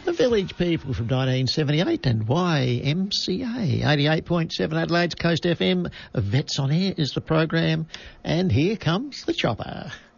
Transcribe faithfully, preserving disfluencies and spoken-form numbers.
The Village People from nineteen seventy-eight and Y M C A. eighty-eight point seven Adelaide's Coast F M. Vets on Air is the program. And here comes the chopper.